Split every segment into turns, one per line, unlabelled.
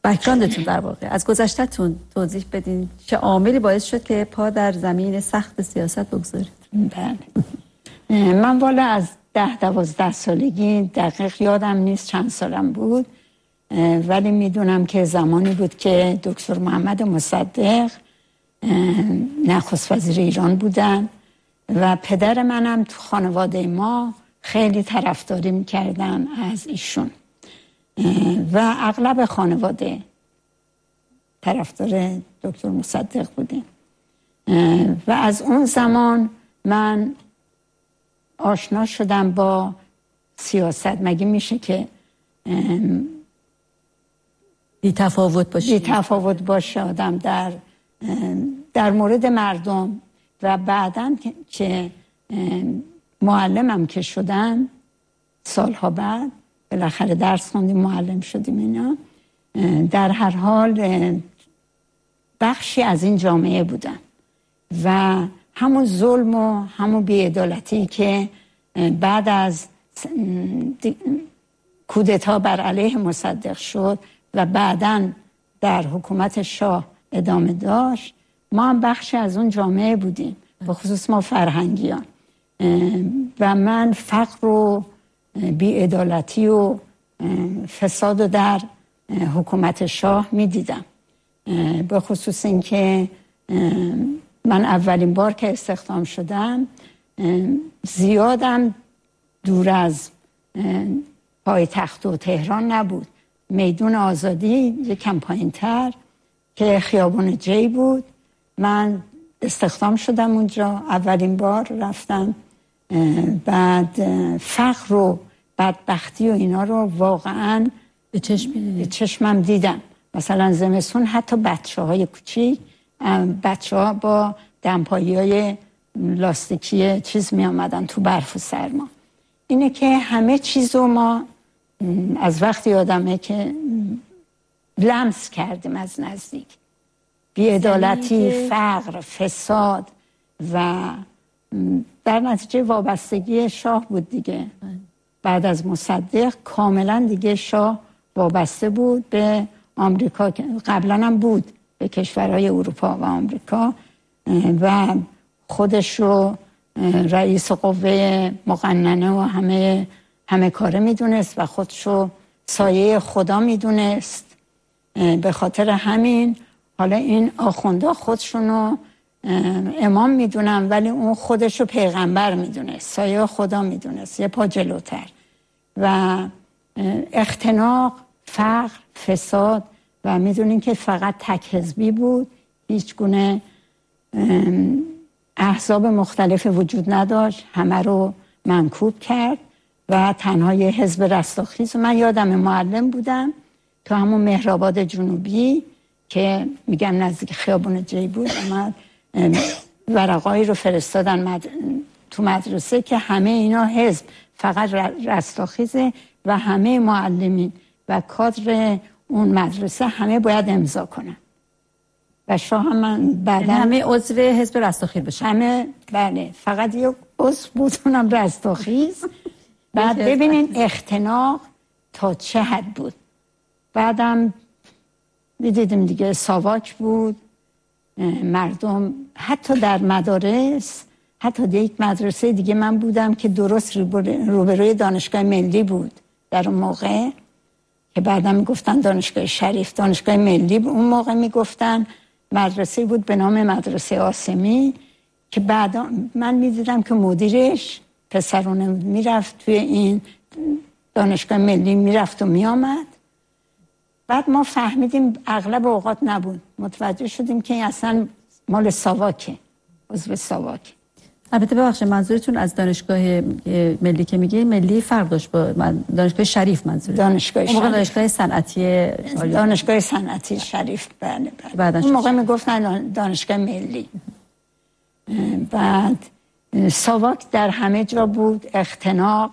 بک‌گراندتون در واقع از گذشته‌تون توضیح بدین چه عاملی باعث شد که پا در زمین سخت سیاست بگذارید؟
بله، من والا از 10-12 سالگی دقیق یادم نیست چند سالم بود، ولی میدونم که زمانی بود که دکتر محمد مصدق نخست وزیر ایران بودن و پدر منم تو خانواده ما خیلی طرفداری میکردن از ایشون و اغلب خانواده طرفدار دکتر مصدق بودیم و از اون زمان من آشنا شدم با سیاست. مگه میشه که
بی تفاوت
باشه آدم در مورد مردم. و بعداً که معلمم که شدم سالها بعد بالاخره درس خوندیم معلم شدیم اینا، در هر حال بخشی از این جامعه بودم و همون ظلم و همون بی‌عدالتی که بعد از کودتا بر علیه مصدق شد و بعداً در حکومت شاه ادامه داشت، ما هم بخشی از اون جامعه بودیم، به خصوص ما فرهنگیان. و من فقر و بی‌عدالتی و فساد رو در حکومت شاه می دیدم، به خصوص این که من اولین بار که استخدام شدم زیادم دور از پایتخت و تهران نبود، میدون آزادی یکم پایین تر که خیابان جی بود. من استخدام شدم اونجا، اولین بار رفتم. بعد فقر و بدبختی و اینا رو واقعا
به
چشمم دیدم. مثلا زمستون حتی بچه‌های کوچیک، بچه‌ها با دمپایی‌های لاستیکی چیز می آمدن تو برف و سرما. اینه که همه چیزو ما از وقتی آدمه که لمس کردیم از نزدیک، بی‌عدالتی، فقر، فساد و در نتیجه وابستگی شاه بود دیگه. بعد از مصدق کاملا دیگه شاه وابسته بود به آمریکا، قبلا هم بود به کشورهای اروپا و آمریکا و خودش رو رئیس قوه مقننه و همه کاره میدونست و خودش رو سایه خدا میدونست. به خاطر همین حالا این آخوندا خودشونو امام میدونن، ولی اون خودشو پیغمبر میدونست، سایه خدا میدونست، یه پا جلوتر. و اختناق، فقر، فساد و میدونین که فقط تک حزبی بود، هیچ گونه احزاب مختلف وجود نداشت، همه رو منکوب کرد و تنها یه حزب رستاخیز. من یادم معلم بودم تو همون مهرآباد جنوبی که میگم نزدیک خیابون جی بود، اومد ورقایی رو فرستادن تو مدرسه که همه اینا حزب فقط رستاخیزه و همه معلمین و کادر اون مدرسه همه باید امضا کنن. و شاه هم من بعدا
همه عضو حزب رستاخیز بشن.
همه بله، فقط یک عضو بود اونم رستاخیز. بعد ببینین اختناق تا چه حد بود. بعدم میدیدیم دیگه ساواک بود، مردم حتی در مدارس، حتی در یک مدرسه دیگه من بودم که درست روبروی دانشگاه ملی بود در اون موقع، که بعدا میگفتن دانشگاه شریف، دانشگاه ملی اون موقع میگفتن. مدرسه بود به نام مدرسه آسمی که بعدا من میدیدم که مدیرش پسرونه میرفت توی این دانشگاه ملی، میرفت و میامد. بعد ما فهمیدیم اغلب اوقات نبود، متوجه شدیم که این اصلا مال ساواکه، عضو ساواک.
البته ببخشید منظورتون از دانشگاه ملی که میگی ملی فرق داشت با دانشگاه شریف؟ منظور دانشگاه صنعتی،
دانشگاه صنعتی شریف. بله بله. اون موقع میگفتن دانشگاه ملی. بعد ساواک در همه جا بود، اختناق،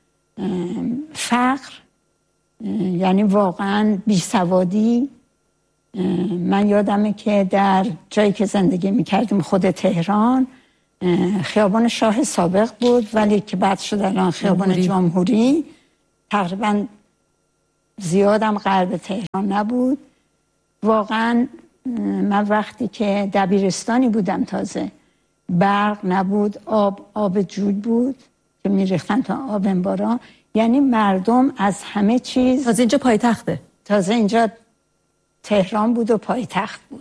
فقر، یعنی واقعا بیسوادی. من یادمه که در جایی که زندگی میکردیم خود تهران، خیابان شاه سابق بود ولی که بعد شد الان خیابان جمهوری. تقریبا زیادم غرب تهران نبود واقعا من وقتی که دبیرستانی بودم تازه، برق نبود، آب جود بود که میریختن تا آب انبارا، یعنی مردم از همه چیز.
تازه اینجا پایتخته،
تازه اینجا تهران بود و پایتخت بود.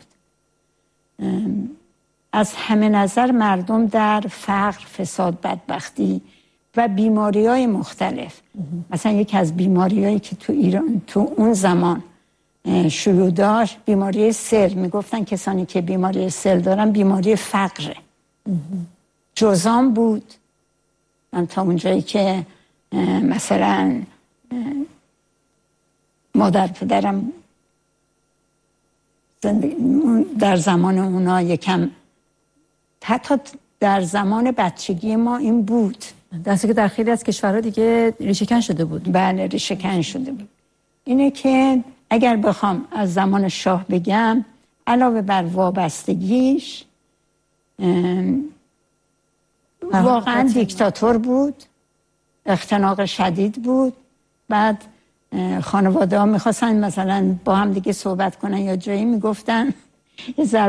از همه نظر مردم در فقر، فساد، بدبختی و بیماری‌های مختلف. مثلا یکی از بیماری‌هایی که تو ایران تو اون زمان شیوع داشت بیماری سل. میگفتن کسانی که بیماری سل دارن بیماری فقره. جذام بود. من تا اونجایی که مثلا مادر پدرم در زمان اونا یکم، حتی در زمان بچگی ما این بود،
درسته که در خیلی از کشورها دیگه ریشه‌کن شده بود.
بله ریشه‌کن شده بود. اینه که اگر بخوام از زمان شاه بگم، علاوه بر وابستگیش واقعا دیکتاتور بود، اختناق شدید بود. بعد خانواده ها میخواستن مثلا با هم دیگه صحبت کنن یا جایی میگفتن